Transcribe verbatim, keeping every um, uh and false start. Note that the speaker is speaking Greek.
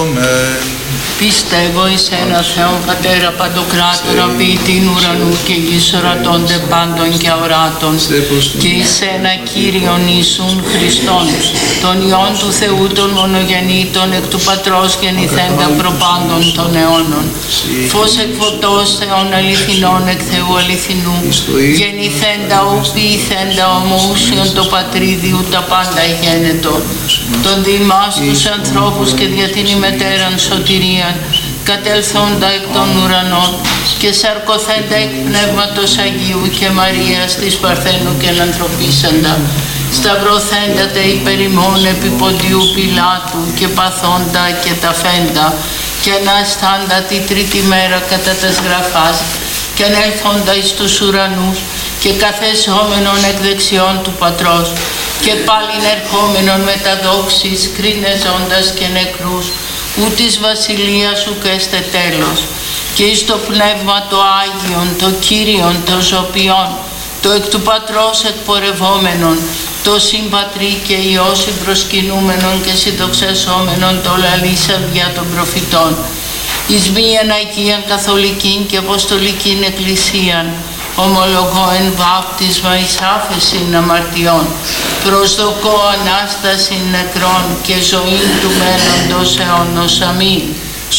Πιστεύω εις ένα Θεόν Πατέρα Παντοκράτορα, ποιητήν ουρανού και γης ορατώνται πάντων και αοράτων, και εις ένα Κύριον Ιησούν Χριστόν, τον Υιόν του Θεού των μονογεννήτων, εκ του Πατρός γεννηθέντα προπάντων των αιώνων, φως εκ φωτός Θεών αληθινών, εκ Θεού αληθινού, γεννηθέντα ου ποιηθέντα ομοούσιον το πατρίδιου τα πάντα γένετο, τον διημάς τους ανθρώπους και δια την ημετέραν σωτηρίαν, κατελθόντα εκ των ουρανών και σαρκωθέντα εκ Πνεύματος Αγίου και Μαρίας της Παρθένου και ενανθρωπίσαντα, σταυρωθέντα τε υπερ ημών επί Ποντίου Πιλάτου και παθόντα και ταφέντα και αναστάντα τη τρίτη μέρα κατά τας γραφάς και ανέλθοντα εις τους ουρανούς και καθεσόμενον εκ δεξιών του Πατρός και πάλιν ερχόμενον με τα δόξης κρίνεζοντας και νεκρούς, ου της βασιλείας σου και έστε τέλος, και εις το Πνεύμα το Άγιον, το Κύριον, το Ζωπιόν, το εκ του Πατρός εκπορευόμενον, το συμπατρί και Υιό συμπροσκυνούμενον και συνδοξασόμενον το λαλήσαν δια των προφητών, εις μίαν Αγίαν Καθολικήν και Αποστολικήν Εκκλησίαν, ομολογώ εν βάπτισμα εις άφεσιν αμαρτιών, προσδοκώ Ανάστασιν νεκρών και ζωήν του μέλλοντος αιώνος. Αμήν.